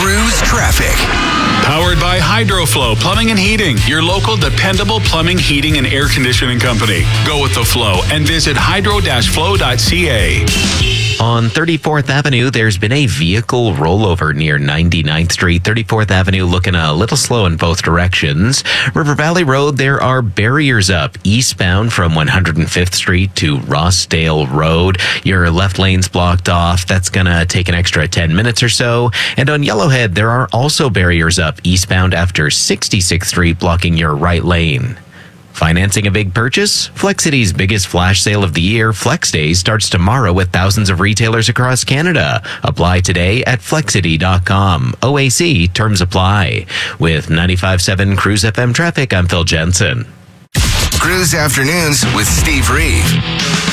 Cruise traffic. Powered by HydroFlow Plumbing and Heating, your local dependable plumbing, heating, and air conditioning company. Go with the flow and visit hydro-flow.ca. On 34th Avenue, there's been a vehicle rollover near 99th Street. 34th Avenue looking a little slow in both directions. River Valley Road, there are barriers up eastbound from 105th Street to Rossdale Road. Your left lane's blocked off. That's going to take an extra 10 minutes or so. And on Yellowhead, there are also barriers up eastbound after 66th Street, blocking your right lane. Financing a big purchase? Flexity's biggest flash sale of the year, Flex Days, starts tomorrow with thousands of retailers across Canada. Apply today at Flexity.com. OAC terms apply. With 95.7 Cruise FM traffic, I'm Phil Jensen. Cruise Afternoons with Steve Reeve.